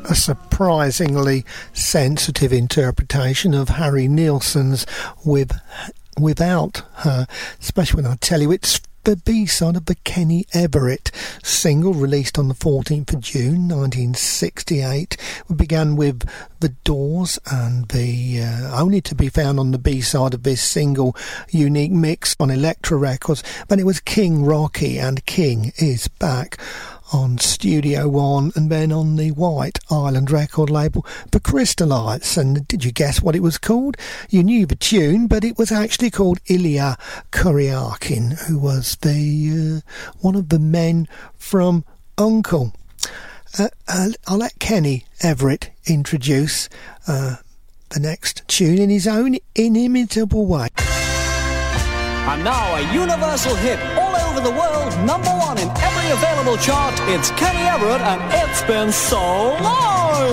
a surprisingly sensitive interpretation of Harry Nilsson's Without Her, especially when I tell you it's the B-side of the Kenny Everett single released on the 14th of June 1968. We began with The Doors and the only to be found on the B-side of this single unique mix on Elektra Records. Then it was King Rocky and King Is Back on Studio One, and then on the White Island record label, The Crystallites. And did you guess what it was called? You knew the tune, but it was actually called Ilya Kuryakin, who was the one of the men from Uncle. I'll let Kenny Everett introduce the next tune in his own inimitable way. And now a universal hit all over the world, #1 in every available chart. It's Kenny Everett and It's Been So Long.